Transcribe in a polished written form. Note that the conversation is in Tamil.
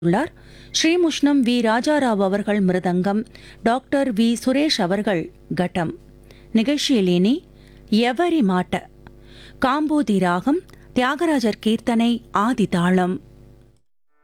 உள்ளார். ஸ்ரீமுஷ்ணம் வி ராஜாராவ் அவர்கள் மிருதங்கம், டாக்டர் வி சுரேஷ் அவர்கள் கட்டம். நிகழ்ச்சியில் இனி எவரி மாட்ட, காம்போதி ராகம், தியாகராஜர் கீர்த்தனை, ஆதி தாளம்.